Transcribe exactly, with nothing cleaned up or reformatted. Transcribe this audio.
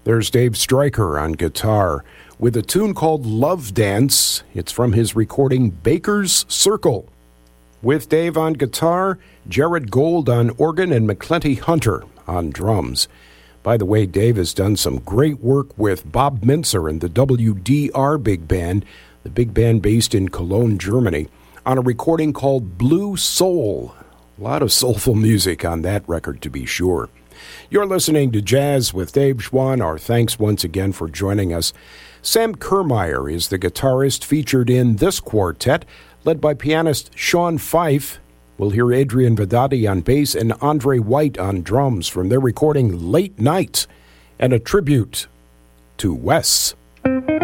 There's Dave Stryker on guitar with a tune called Love Dance. It's from his recording Baker's Circle. With Dave on guitar, Jared Gold on organ, and McClenty Hunter on drums. By the way, Dave has done some great work with Bob Mintzer and the W D R Big Band, the big band based in Cologne, Germany, on a recording called Blue Soul. A lot of soulful music on that record, to be sure. You're listening to Jazz with Dave Schwann. Our thanks once again for joining us. Sam Kermeyer is the guitarist featured in this quartet, led by pianist Sean Fife. We'll hear Adrian Vedati on bass and Andre White on drums from their recording Late Night, and a tribute to Wes.